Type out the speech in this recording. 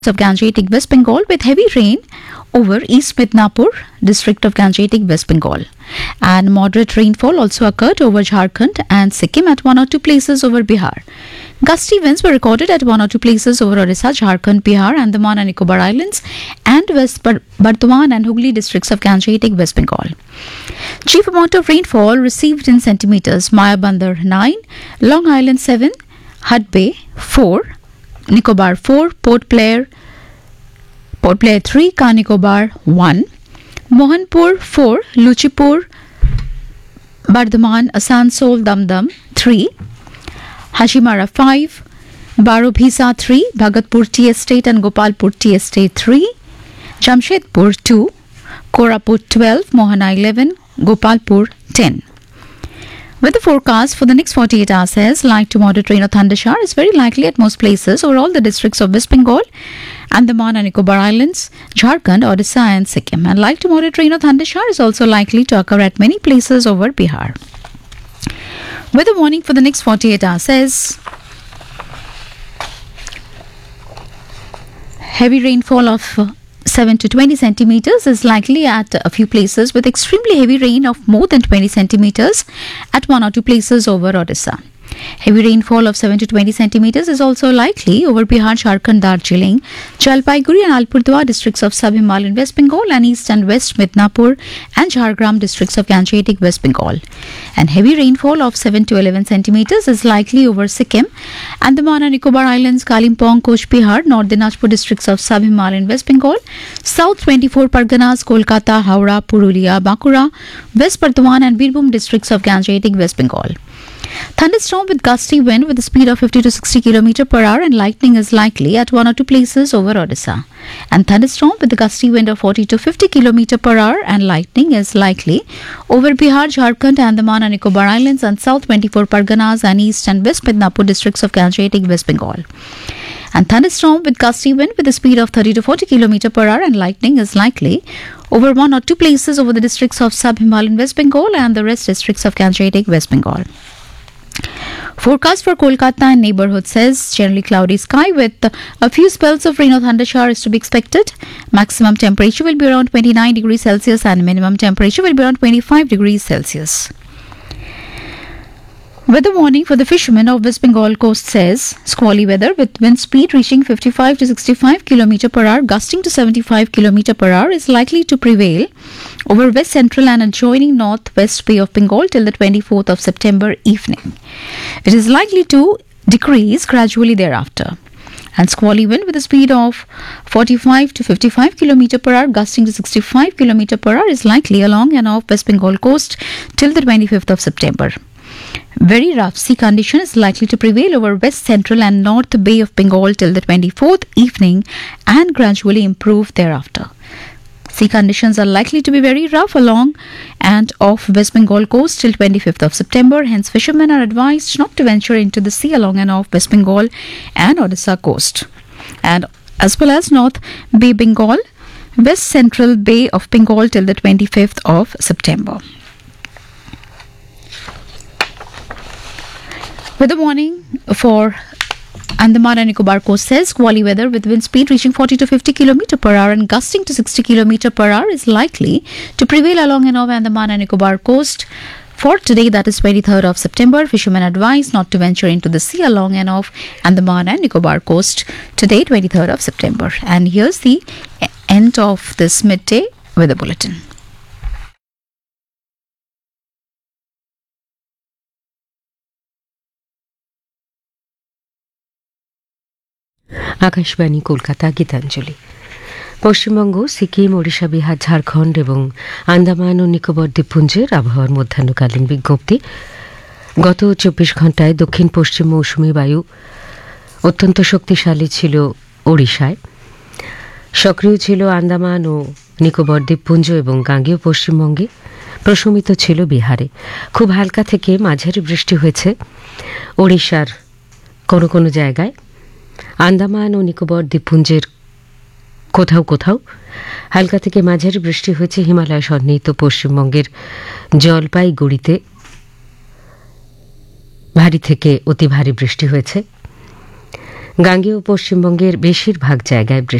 of Gangetic, West Bengal, with heavy rain over East Midnapur district of Gangetic, West Bengal. And moderate rainfall also occurred over Jharkhand and Sikkim at one or two places over Bihar. Gusty winds were recorded at one or two places over Odisha, Jharkhand, Bihar, Andaman and Nicobar Islands and West Bardhaman and Hooghly districts of Gangetic, West Bengal. Chief amount of rainfall received in centimeters: Mayabandar 9, Long Island 7, Hud Bay 4, Nicobar 4, Port Blair 3, Car Nicobar 1, Mohanpur 4, Luchipur, Bardhaman, Asansol, Damdam 3, Hashimara 5, Barobhisa 3, Bhagatpur Tea Estate and Gopalpur Tea Estate 3, Jamshedpur 2, Koraput 12, Mohana 11, Gopalpur 10. With the forecast for the next 48 hours says light to moderate rain or thundershower is very likely at most places over all the districts of West Bengal, Andaman and Nicobar Islands, Jharkhand, Odisha and Sikkim. And light to moderate rain or thundershower is also likely to occur at many places over Bihar. Weather warning for the next 48 hours says heavy rainfall of 7 to 20 centimeters is likely at a few places, with extremely heavy rain of more than 20 centimeters at one or two places over Odisha. Heavy rainfall of 7 to 20 centimeters is also likely over Bihar, Jharkhand, Darjeeling, Jalpaiguri and Alipurduar districts of Sub-Himalayan West Bengal and East and West Midnapur and Jhargram districts of Gangetic, West Bengal. And heavy rainfall of 7 to 11 centimeters is likely over Sikkim, Andaman and Nicobar Islands, Kalimpong, Coach Bihar, North Dinajpur districts of Sub-Himalayan West Bengal, South 24 Parganas, Kolkata, Howrah, Purulia, Bankura, West Bardhaman and Birbhum districts of Gangetic, West Bengal. Thunderstorm with gusty wind with a speed of 50 to 60 km per hour and lightning is likely at one or two places over Odisha. And thunderstorm with a gusty wind of 40 to 50 km per hour and lightning is likely over Bihar, Jharkhand, Andaman and Nicobar Islands and South 24 Parganas and East and West Midnapur districts of Gangetic, West Bengal. And thunderstorm with gusty wind with a speed of 30 to 40 km per hour and lightning is likely over one or two places over the districts of Sub-Himalayan West Bengal and the rest districts of Gangetic, West Bengal. Forecast for Kolkata and neighborhood says generally cloudy sky with a few spells of rain or thundershower is to be expected. Maximum temperature will be around 29 degrees Celsius and minimum temperature will be around 25 degrees Celsius. Weather warning for the fishermen of West Bengal coast says squally weather with wind speed reaching 55 to 65 km per hour, gusting to 75 km per hour is likely to prevail over West Central and adjoining Northwest Bay of Bengal till the 24th of September evening. It is likely to decrease gradually thereafter. And squally wind with a speed of 45 to 55 km per hour, gusting to 65 km per hour is likely along and off West Bengal coast till the 25th of September. Very rough sea condition is likely to prevail over West Central and North Bay of Bengal till the 24th evening and gradually improve thereafter. Sea conditions are likely to be very rough along and off West Bengal coast till 25th of September. Hence, fishermen are advised not to venture into the sea along and off West Bengal and Odisha coast. And as well as North Bay Bengal, West Central Bay of Bengal till the 25th of September. Weather warning for Andaman and Nicobar coast says squally weather with wind speed reaching 40 to 50 km per hour and gusting to 60 km per hour is likely to prevail along and off Andaman and Nicobar coast. For today, that is 23rd of September, fishermen advised not to venture into the sea along and off Andaman and Nicobar coast today, 23rd of September. And here's the end of this midday weather bulletin. Akashvani Kolkata Gitanjali. Paschimbanga, Sikkim, Odisha, Bihar, Jharkhand এবং আন্দামান ও নিকোবর দ্বীপপুঞ্জের আবহাওয়ার মধ্যাহ্নকালীন বিজ্ঞপ্তি। গত 24 ঘণ্টায় দক্ষিণ পশ্চিম মৌসুমী বায়ু অত্যন্ত শক্তিশালী ছিল ওড়িশায়, সক্রিয় ছিল আন্দামান ও নিকোবর দ্বীপপুঞ্জ এবং গাঙ্গেয় পশ্চিমবঙ্গে, প্রশমিত ছিল বিহারে। খুব হালকা থেকে মাঝারি বৃষ্টি হয়েছে ওড়িশার কোনো কোনো জায়গায়। আন্দামান ও নিকোবর দ্বীপপুঞ্জের কোথাও কোথাও হালকা থেকে মাঝারি বৃষ্টি হয়েছে। হিমালয় সন্নিহিত পশ্চিমবঙ্গের জলপাইগুড়িতে ভারী থেকে অতি ভারী বৃষ্টি হয়েছে। গাঙ্গেয় পশ্চিমবঙ্গের বেশিরভাগ জায়গায়